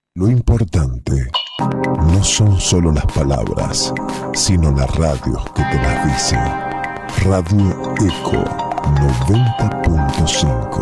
Lo importante no son solo las palabras, sino la radio que te las dice. Radio Eco 90.5.